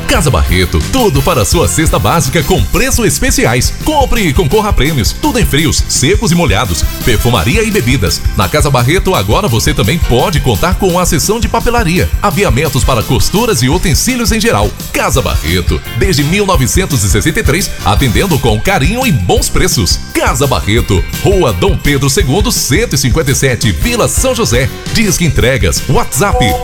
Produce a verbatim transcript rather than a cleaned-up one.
Casa Barreto, tudo para a sua cesta básica com preços especiais. Compre e concorra a prêmios, tudo em frios, secos e molhados, perfumaria e bebidas. Na Casa Barreto agora você também pode contar com a seção de papelaria, aviamentos para costuras e utensílios em geral. Casa Barreto, desde mil novecentos e sessenta e três, atendendo com carinho e bons preços. Casa Barreto, Rua Dom Pedro segundo, cento e cinquenta e sete, Vila São José. Disque Entregas, WhatsApp